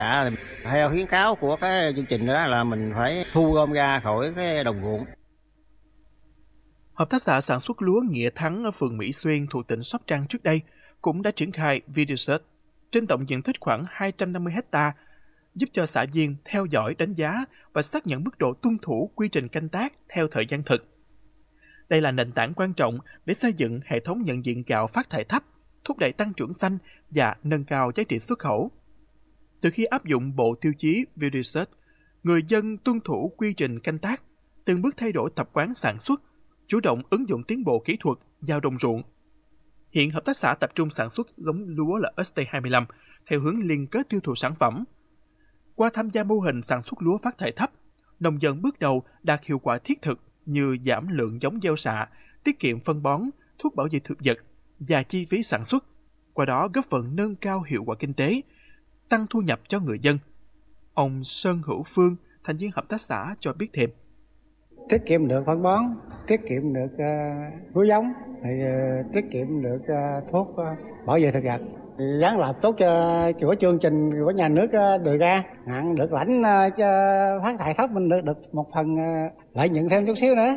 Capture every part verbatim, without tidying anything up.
À, theo khuyến cáo của cái chương trình đó là mình phải thu gom ra khỏi cái đồng ruộng. Hợp tác xã sản xuất lúa Nghĩa Thắng ở phường Mỹ Xuyên thuộc tỉnh Sóc Trăng trước đây cũng đã triển khai video search trên tổng diện tích khoảng hai trăm năm mươi héc ta, giúp cho xã viên theo dõi, đánh giá và xác nhận mức độ tuân thủ quy trình canh tác theo thời gian thực. Đây là nền tảng quan trọng để xây dựng hệ thống nhận diện gạo phát thải thấp, thúc đẩy tăng trưởng xanh và nâng cao giá trị xuất khẩu. Từ khi áp dụng bộ tiêu chí video search, người dân tuân thủ quy trình canh tác, từng bước thay đổi tập quán sản xuất, chủ động ứng dụng tiến bộ kỹ thuật vào đồng ruộng. Hiện hợp tác xã tập trung sản xuất giống lúa là ét tê hai mươi lăm theo hướng liên kết tiêu thụ sản phẩm. Qua tham gia mô hình sản xuất lúa phát thải thấp, nông dân bước đầu đạt hiệu quả thiết thực như giảm lượng giống gieo xạ, tiết kiệm phân bón, thuốc bảo vệ thực vật và chi phí sản xuất, qua đó góp phần nâng cao hiệu quả kinh tế, tăng thu nhập cho người dân. Ông Sơn Hữu Phương, thành viên hợp tác xã cho biết thêm. Tiết kiệm được phân bón, tiết kiệm được uh, lúa giống, thì uh, tiết kiệm được uh, thuốc uh, bảo vệ thực vật. Gián lập tốt cho, cho chương trình của nhà nước uh, đề ra, hạn được lãnh uh, cho phát thải thấp mình được được một phần uh, lợi nhuận thêm chút xíu nữa.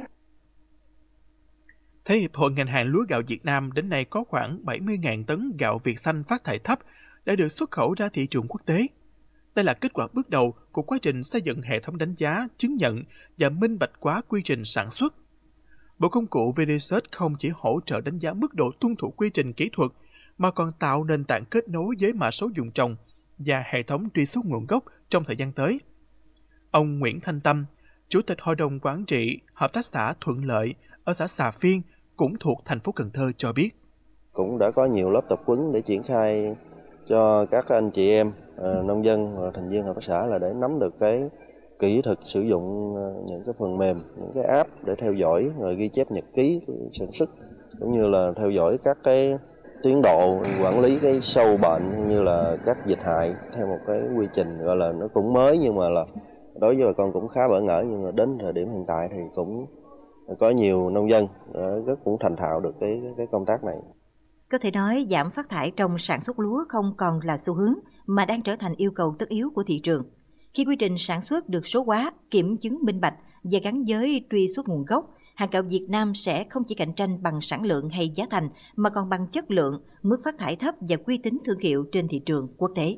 Theo Hiệp hội ngành hàng lúa gạo Việt Nam, đến nay có khoảng bảy mươi nghìn tấn gạo Việt xanh phát thải thấp đã được xuất khẩu ra thị trường quốc tế. Đây là kết quả bước đầu của quá trình xây dựng hệ thống đánh giá, chứng nhận và minh bạch hóa quy trình sản xuất. Bộ công cụ vê đê search không chỉ hỗ trợ đánh giá mức độ tuân thủ quy trình kỹ thuật, mà còn tạo nền tảng kết nối với mã số vùng trồng và hệ thống truy xuất nguồn gốc trong thời gian tới. Ông Nguyễn Thanh Tâm, Chủ tịch Hội đồng Quản trị Hợp tác xã Thuận Lợi ở xã Xà Phiên, cũng thuộc thành phố Cần Thơ cho biết. Cũng đã có nhiều lớp tập huấn để triển khai cho các anh chị em uh, nông dân và thành viên hợp tác xã là để nắm được cái kỹ thuật sử dụng uh, những cái phần mềm, những cái app để theo dõi rồi ghi chép nhật ký sản xuất, cũng như là theo dõi các cái tiến độ quản lý cái sâu bệnh như là các dịch hại theo một cái quy trình gọi là nó cũng mới, nhưng mà là đối với bà con cũng khá bỡ ngỡ, nhưng mà đến thời điểm hiện tại thì cũng có nhiều nông dân rất cũng thành thạo được cái cái công tác này. Có thể nói giảm phát thải trong sản xuất lúa không còn là xu hướng mà đang trở thành yêu cầu tất yếu của thị trường. Khi quy trình sản xuất được số hóa, kiểm chứng minh bạch và gắn với truy xuất nguồn gốc, hàng gạo Việt Nam sẽ không chỉ cạnh tranh bằng sản lượng hay giá thành mà còn bằng chất lượng, mức phát thải thấp và uy tín thương hiệu trên thị trường quốc tế.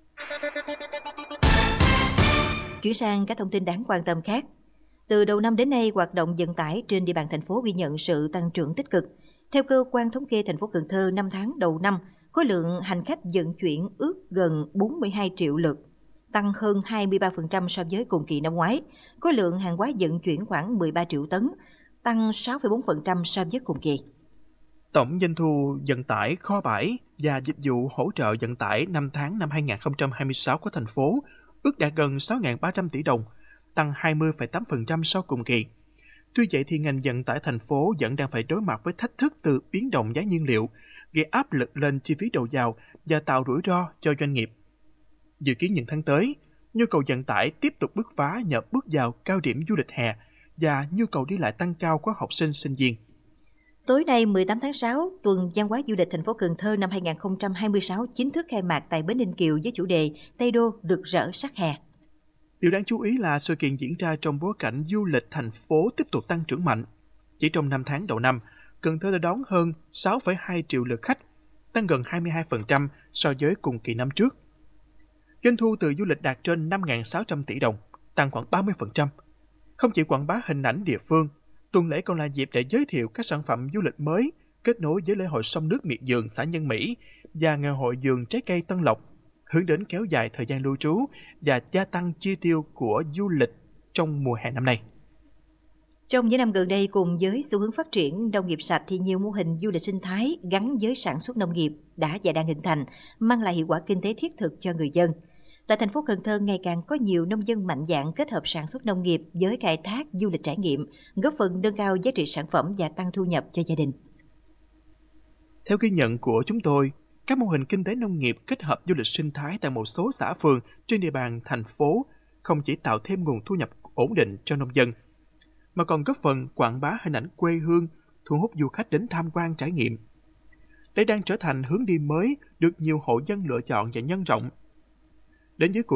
Chuyển sang các thông tin đáng quan tâm khác. Từ đầu năm đến nay, hoạt động vận tải trên địa bàn thành phố ghi nhận sự tăng trưởng tích cực. Theo cơ quan thống kê thành phố Cần Thơ, năm tháng đầu năm, khối lượng hành khách vận chuyển ước gần bốn mươi hai triệu lượt, tăng hơn hai mươi ba phần trăm so với cùng kỳ năm ngoái. Khối lượng hàng hóa vận chuyển khoảng mười ba triệu tấn, tăng sáu phẩy bốn phần trăm so với cùng kỳ. Tổng doanh thu vận tải, kho bãi và dịch vụ hỗ trợ vận tải năm tháng năm hai nghìn không trăm hai mươi sáu của thành phố ước đạt gần sáu nghìn ba trăm tỷ đồng, tăng hai mươi phẩy tám phần trăm so cùng kỳ. Tuy vậy thì ngành vận tải thành phố vẫn đang phải đối mặt với thách thức từ biến động giá nhiên liệu, gây áp lực lên chi phí đầu vào và tạo rủi ro cho doanh nghiệp. Dự kiến những tháng tới, nhu cầu vận tải tiếp tục bứt phá nhờ bước vào cao điểm du lịch hè và nhu cầu đi lại tăng cao của học sinh sinh viên. Tối nay mười tám tháng sáu, tuần văn hóa du lịch thành phố Cần Thơ năm hai nghìn không trăm hai mươi sáu chính thức khai mạc tại bến Ninh Kiều với chủ đề Tây Đô rực rỡ sắc hè. Điều đáng chú ý là sự kiện diễn ra trong bối cảnh du lịch thành phố tiếp tục tăng trưởng mạnh. Chỉ trong năm tháng đầu năm, Cần Thơ đã đón hơn sáu phẩy hai triệu lượt khách, tăng gần hai mươi hai phần trăm so với cùng kỳ năm trước. Doanh thu từ du lịch đạt trên năm nghìn sáu trăm tỷ đồng, tăng khoảng ba mươi phần trăm. Không chỉ quảng bá hình ảnh địa phương, tuần lễ còn là dịp để giới thiệu các sản phẩm du lịch mới, kết nối với lễ hội sông nước miệt vườn xã Nhân Mỹ và ngày hội vườn trái cây Tân Lộc, hướng đến kéo dài thời gian lưu trú và gia tăng chi tiêu của du lịch trong mùa hè năm nay. Trong những năm gần đây, cùng với xu hướng phát triển nông nghiệp sạch thì nhiều mô hình du lịch sinh thái gắn với sản xuất nông nghiệp đã và đang hình thành, mang lại hiệu quả kinh tế thiết thực cho người dân. Tại thành phố Cần Thơ, ngày càng có nhiều nông dân mạnh dạn kết hợp sản xuất nông nghiệp với khai thác du lịch trải nghiệm, góp phần nâng cao giá trị sản phẩm và tăng thu nhập cho gia đình. Theo ghi nhận của chúng tôi, các mô hình kinh tế nông nghiệp kết hợp du lịch sinh thái tại một số xã phường trên địa bàn thành phố không chỉ tạo thêm nguồn thu nhập ổn định cho nông dân, mà còn góp phần quảng bá hình ảnh quê hương, thu hút du khách đến tham quan trải nghiệm. Đây đang trở thành hướng đi mới được nhiều hộ dân lựa chọn và nhân rộng. Đến với cuộc